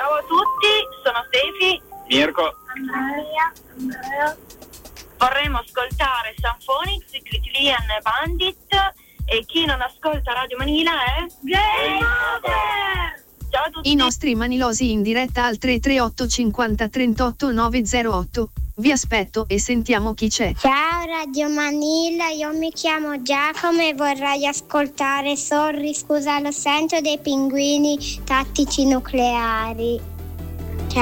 Ciao a tutti, sono Stefi, Mirko, Andrea. Vorremmo ascoltare Sanfonix, Crittilian Bandit e chi non ascolta Radio Manila è Game Over! Ciao a tutti. I nostri manilosi in diretta al 338 50 38 908. Vi aspetto e sentiamo chi c'è. Ciao Radio Manila, io mi chiamo Giacomo e vorrei ascoltare Sorry, scusa lo sento dei pinguini tattici nucleari.